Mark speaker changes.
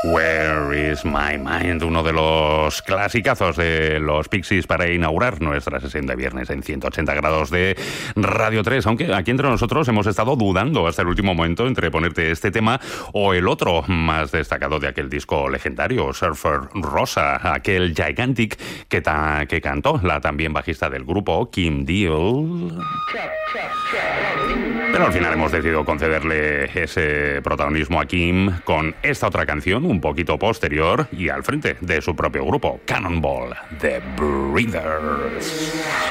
Speaker 1: Where is my mind? Uno de los clasicazos de los Pixies para inaugurar nuestra sesión de viernes en 180 grados de Radio 3. Aunque aquí entre nosotros hemos estado dudando hasta el último momento entre ponerte este tema o el otro más destacado de aquel disco legendario, Surfer Rosa, aquel Gigantic que cantó la también bajista del grupo, Kim Deal. Pero al final hemos decidido concederle ese protagonismo a Kim con esta otra canción, un poquito posterior y al frente de su propio grupo, Cannonball, The Breeders.